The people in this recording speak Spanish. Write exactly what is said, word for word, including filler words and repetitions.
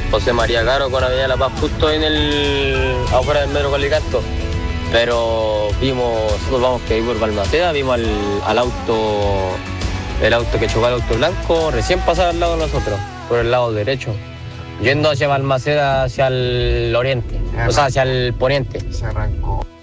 José María Caro con Avenida La Paz, justo en el afuera del metro Calicanto. Pero vimos, nosotros vamos que ahí por Balmaceda, vimos al, al auto, el auto que chocó al auto blanco, recién pasaba al lado de nosotros, por el lado derecho, yendo hacia Balmaceda, hacia el oriente, o sea, hacia el poniente. Se arrancó.